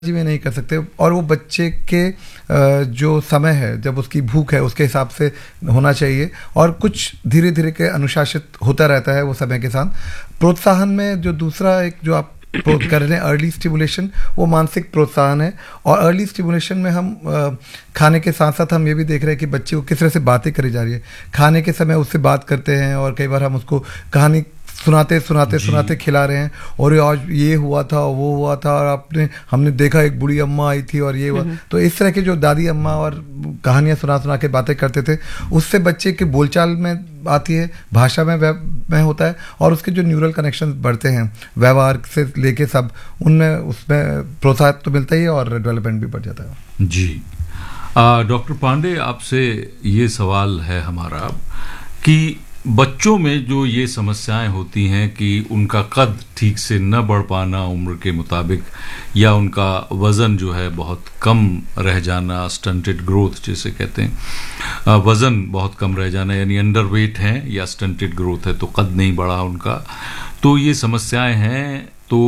जी में नहीं कर सकते, और वो बच्चे के जो समय है, जब उसकी भूख है उसके हिसाब से होना चाहिए, और कुछ धीरे धीरे के अनुशासित होता रहता है वो समय के साथ। प्रोत्साहन में जो दूसरा एक जो आप कर रहे हैं अर्ली स्टिमुलेशन, वो मानसिक प्रोत्साहन है। और अर्ली स्टिमुलेशन में हम खाने के साथ साथ हम ये भी देख रहे हैं कि बच्चे को किस तरह से बातें करी जा रही है। खाने के समय उससे बात करते हैं, और कई बार हम उसको कहानी सुनाते सुनाते सुनाते खिला रहे हैं, और आज ये हुआ था, वो हुआ था, और हमने देखा एक बूढ़ी अम्मा आई थी और ये हुआ। तो इस तरह की जो दादी अम्मा और कहानियां सुना सुना के बातें करते थे, उससे बच्चे के बोलचाल में आती है, भाषा में होता है, और उसके जो न्यूरल कनेक्शन बढ़ते हैं व्यवहार से लेके सब, उनमें उसमें प्रोत्साहन तो मिलता ही है और डेवलपमेंट भी बढ़ जाता है। जी डॉक्टर पांडे, आपसे ये सवाल है हमारा कि बच्चों में जो ये समस्याएं होती हैं कि उनका कद ठीक से न बढ़ पाना उम्र के मुताबिक, या उनका वज़न जो है बहुत कम रह जाना, स्टंटेड ग्रोथ जिसे कहते हैं, वज़न बहुत कम रह जाना, यानी अंडरवेट हैं या स्टंटेड ग्रोथ है, तो कद नहीं बढ़ा उनका, तो ये समस्याएं हैं। तो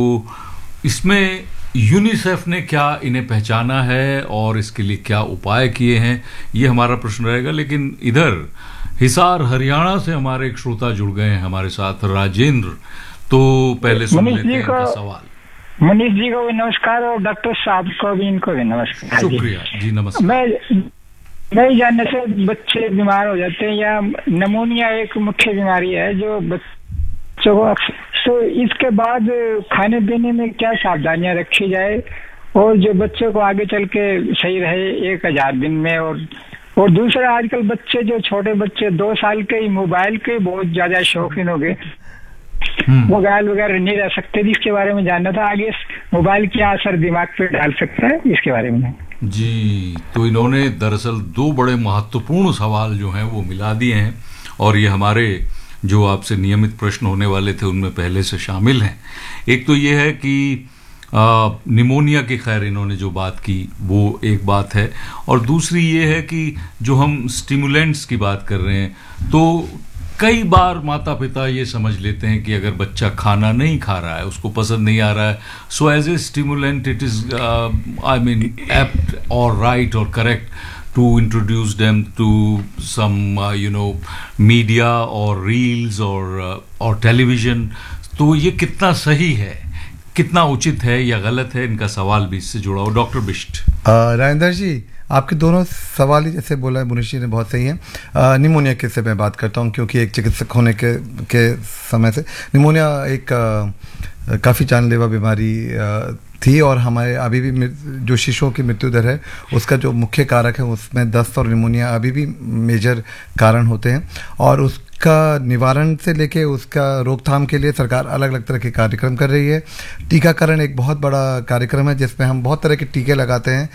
इसमें यूनिसेफ ने क्या इन्हें पहचाना है और इसके लिए क्या उपाय किए हैं, ये हमारा प्रश्न रहेगा। लेकिन इधर हिसार हरियाणा से हमारे एक श्रोता जुड़ गए हैं हमारे साथ, राजेंद्र। तो पहले सुन लेते हैं इनका सवाल। मनीष जी को भी नमस्कार, और डॉक्टर साहब को भी, इनको भी नमस्कार। शुक्रिया जी, नमस्कार। मैं जानने से बच्चे बीमार हो जाते हैं, या निमोनिया एक मुख्य बीमारी है जो बच्चों को, तो इसके बाद खाने पीने में क्या सावधानियां रखी जाए, और जो बच्चों को आगे चल के सही रहे 1000 दिन में। और दूसरा, आजकल बच्चे, जो छोटे बच्चे 2 साल के ही मोबाइल के बहुत ज्यादा शौकीन हो गए, मोबाइल वगैरह नहीं रह सकते, इसके बारे में जानना था। आगे मोबाइल क्या असर दिमाग पे डाल सकता है, इसके बारे में। जी, तो इन्होंने दरअसल 2 बड़े महत्वपूर्ण सवाल जो हैं वो मिला दिए हैं, और ये हमारे जो आपसे नियमित प्रश्न होने वाले थे उनमें पहले से शामिल हैं। एक तो ये है कि निमोनिया की, खैर इन्होंने जो बात की वो एक बात है, और दूसरी ये है कि जो हम स्टिमुलेंट्स की बात कर रहे हैं, तो कई बार माता पिता ये समझ लेते हैं कि अगर बच्चा खाना नहीं खा रहा है, उसको पसंद नहीं आ रहा है, so as a stimulant it is I mean apt और राइट और correct to introduce them to some media or reels or television। तो ये कितना सही है, कितना उचित है या गलत है, इनका सवाल भी इससे जुड़ा हो। डॉक्टर बिष्ट। राजेंद्र जी, आपके दोनों सवाल ही जैसे बोला है मुनीष जी ने बहुत सही है। निमोनिया के से मैं बात करता हूँ, क्योंकि एक चिकित्सक होने के समय से निमोनिया एक काफ़ी जानलेवा बीमारी थी, और हमारे अभी भी जो शिशुओं की मृत्यु दर है उसका जो मुख्य कारक है उसमें दस्त और निमोनिया अभी भी मेजर कारण होते हैं। और उसका निवारण से लेके उसका रोकथाम के लिए सरकार अलग अलग तरह के कार्यक्रम कर रही है। टीकाकरण एक बहुत बड़ा कार्यक्रम है जिसमें हम बहुत तरह के टीके लगाते हैं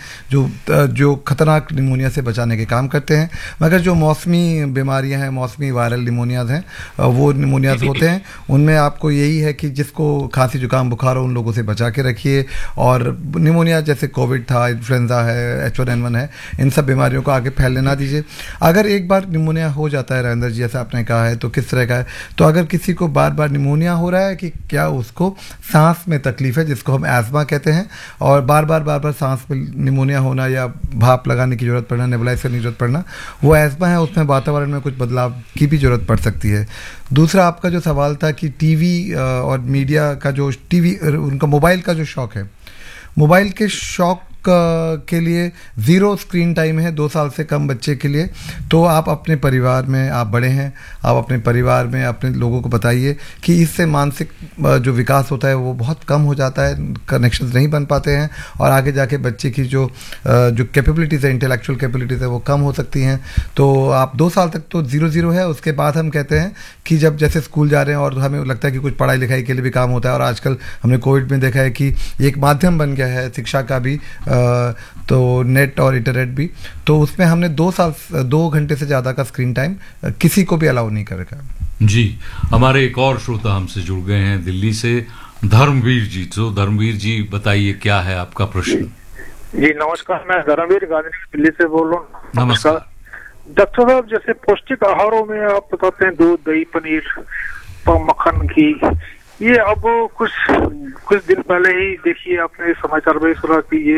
जो खतरनाक निमोनिया से बचाने के काम करते हैं। मगर जो मौसमी बीमारियां हैं, मौसमी वायरल निमोनियाज हैं, वो निमोनियाज होते हैं, उनमें आपको यही है कि जिसको खांसी जुकाम बुखार हो उन लोगों से बचा के रखिए। और निमोनिया जैसे कोविड था, इन्फ्लुएंजा है, H1N1 है, इन सब बीमारियों को आगे फैलने ना दीजिए। अगर एक बार निमोनिया हो जाता है, राजेंद्र जी जैसा आपने कहा है, तो किस तरह का है, तो अगर किसी को बार बार निमोनिया हो रहा है कि क्या उसको सांस में तकलीफ है, जिसको हम एस्मा कहते हैं, और बार बार सांस में निमोनिया होना या भाप लगाने की जरूरत पड़ना, नेबुलाइज करने की जरूरत पड़ना, वो एस्मा है, उसमें वातावरण में कुछ बदलाव की भी जरूरत पड़ सकती है। दूसरा आपका जो सवाल था कि टीवी और मीडिया का जो उनका मोबाइल का जो शौक है, मोबाइल के शौक के लिए 0 स्क्रीन टाइम है 2 साल से कम बच्चे के लिए। तो आप अपने परिवार में, आप बड़े हैं, आप अपने परिवार में अपने लोगों को बताइए कि इससे मानसिक जो विकास होता है वो बहुत कम हो जाता है, कनेक्शंस नहीं बन पाते हैं, और आगे जाके बच्चे की जो कैपेबिलिटीज़ है, इंटेलेक्चुअल कैपेबिलिटीज़ है, वो कम हो सकती हैं। तो आप 2 साल तक तो 0 है, उसके बाद हम कहते हैं कि जब जैसे स्कूल जा रहे हैं और हमें लगता है कि कुछ पढ़ाई लिखाई के लिए भी काम होता है, और आजकल हमने कोविड में देखा है कि एक माध्यम बन गया है शिक्षा का भी, तो नेट और इंटरनेट भी, तो उसमें हमने 2 घंटे से ज़्यादा का स्क्रीन टाइम किसी को भी अलाउ नहीं कर रखा। जी, हमारे एक और श्रोता हमसे जुड़ गए हैं दिल्ली से, धर्मवीर जी। तो धर्मवीर जी बताइए, क्या है आपका प्रश्न? जी नमस्कार, मैं धर्मवीर गांधी दिल्ली से बोल रहा हूँ। नमस्कार डॉक्टर साहब, जैसे पौष्टिक आहारों में आप बताते हैं दूध, दही, पनीर, मक्खन, घी, ये अब कुछ दिन पहले ही देखिए आपने समाचार में सुना कि ये